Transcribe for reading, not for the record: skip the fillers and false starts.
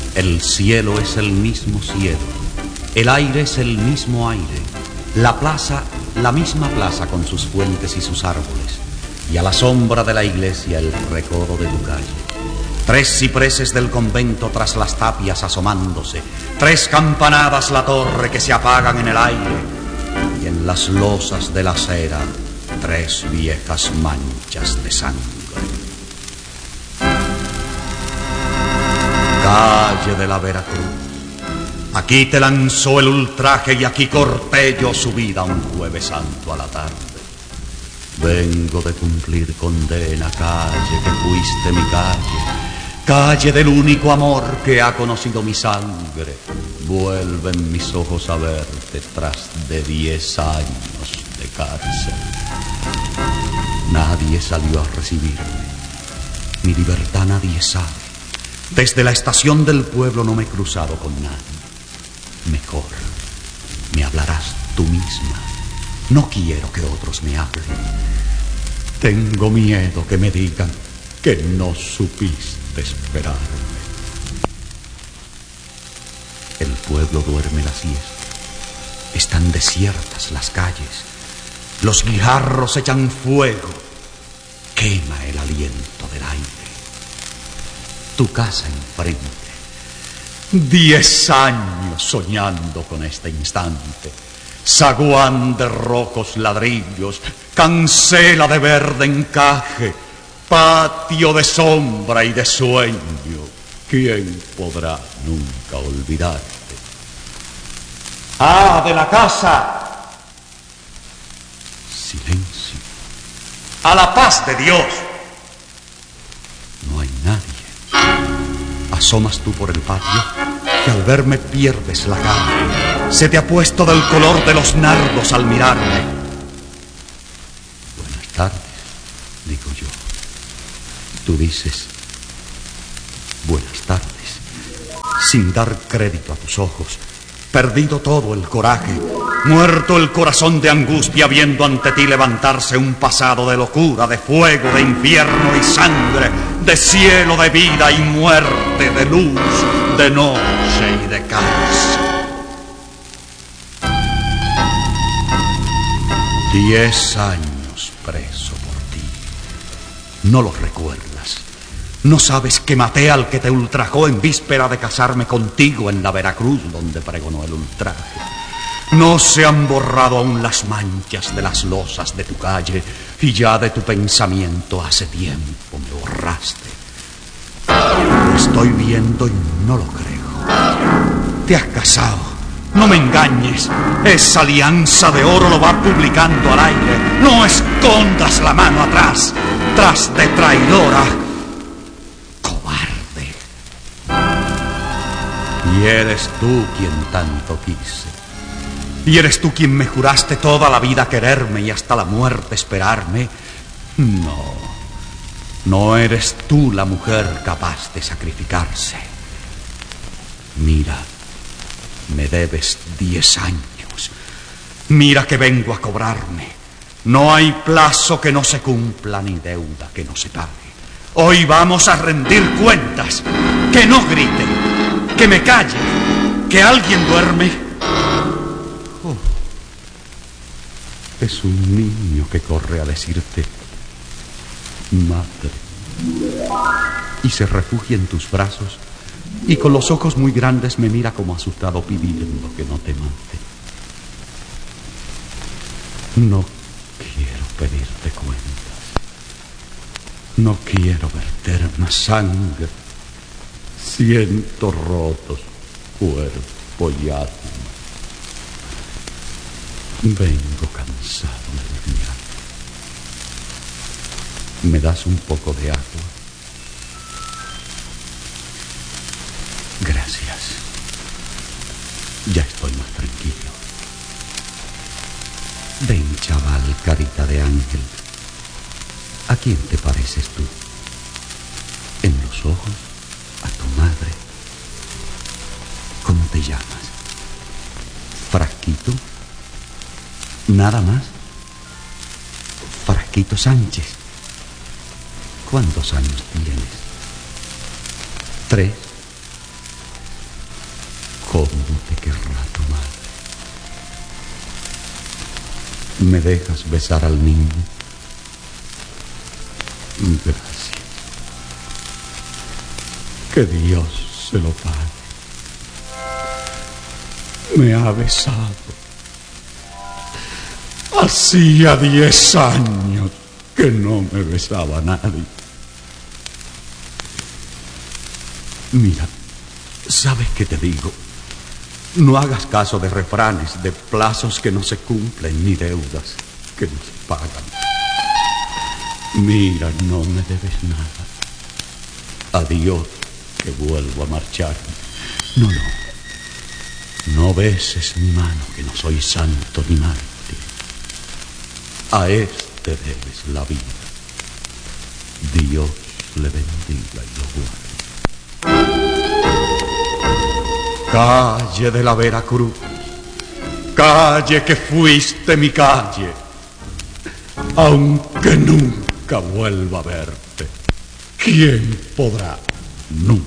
El cielo es el mismo cielo, el aire es el mismo aire, la plaza, la misma plaza con sus fuentes y sus árboles, y a la sombra de la iglesia el recodo de tu calle. 3 cipreses del convento tras las tapias asomándose, 3 campanadas la torre que se apagan en el aire, y en las losas de la acera 3 viejas manchas de sangre. Calle de la Veracruz, aquí te lanzó el ultraje y aquí corté yo su vida un jueves santo a la tarde. Vengo de cumplir condena, calle que fuiste mi calle, calle del único amor que ha conocido mi sangre. Vuelven mis ojos a verte tras de 10 años de cárcel. Nadie salió a recibirme, mi libertad nadie sabe. Desde la estación del pueblo no me he cruzado con nadie. Mejor me hablarás tú misma. No quiero que otros me hablen. Tengo miedo que me digan que no supiste esperarme. El pueblo duerme la siesta. Están desiertas las calles. Los guijarros echan fuego. Quema el aliento del aire. Tu casa enfrente. 10 años soñando con este instante. Zaguán de rojos ladrillos, cancela de verde encaje, patio de sombra y de sueño. ¿Quién podrá nunca olvidarte? ¡Ah, de la casa! Silencio. ¡A la paz de Dios! No hay nadie. Asomas tú por el patio, que al verme pierdes la calma. Se te ha puesto del color de los nardos al mirarme. Buenas tardes, digo yo. Tú dices, buenas tardes, sin dar crédito a tus ojos. Perdido todo el coraje, muerto el corazón de angustia, viendo ante ti levantarse un pasado de locura, de fuego, de infierno y sangre, de cielo, de vida y muerte, de luz, de noche y de cárcel. 10 años preso por ti. No los recuerdas. No sabes que maté al que te ultrajó en víspera de casarme contigo en la Veracruz donde pregonó el ultraje. No se han borrado aún las manchas de las losas de tu calle y ya de tu pensamiento hace tiempo me borraste. Lo estoy viendo y no lo creo. Te has casado. No me engañes. Esa alianza de oro lo va publicando al aire. No escondas la mano atrás, tras de traidora. Y eres tú quien tanto quise. Y eres tú quien me juraste toda la vida quererme y hasta la muerte esperarme. No, no eres tú la mujer capaz de sacrificarse. Mira, me debes 10 años. Mira que vengo a cobrarme. No hay plazo que no se cumpla ni deuda que no se pague. Hoy vamos a rendir cuentas. Que no griten. Que me calle, que alguien duerme. Oh, es un niño que corre a decirte, madre, y se refugia en tus brazos y con los ojos muy grandes me mira como asustado pidiendo que no te mate. No quiero pedirte cuentas. No quiero verter más sangre. Siento rotos cuerpo y alma. Vengo cansado de mirar. ¿Me das un poco de agua? Gracias. Ya estoy más tranquilo. Ven, chaval, carita de ángel. ¿A quién te pareces tú? En los ojos, a tu madre. ¿Cómo te llamas? ¿Frasquito? ¿Nada más? Frasquito Sánchez. ¿Cuántos años tienes? 3. ¿Cómo te querrá tu madre? ¿Me dejas besar al niño? Gracias. Que Dios se lo pague. Me ha besado. Hacía 10 años que no me besaba nadie. Mira, ¿sabes qué te digo? No hagas caso de refranes, de plazos que no se cumplen, ni deudas que no se pagan. Mira, no me debes nada. Adiós, que vuelvo a marcharme. No, no. No beses mi mano, que no soy santo ni mártir. A este debes la vida. Dios le bendiga y lo guarde. Calle de la Veracruz, calle que fuiste mi calle, aunque nunca vuelva a verte, ¿quién podrá nunca